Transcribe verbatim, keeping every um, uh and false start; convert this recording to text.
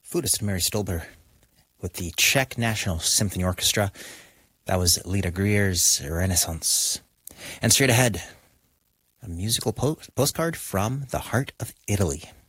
Flutist Mary Stolber with the Czech National Symphony Orchestra. That was Lita Grier's Renaissance. And straight ahead, a musical po- postcard from the heart of Italy.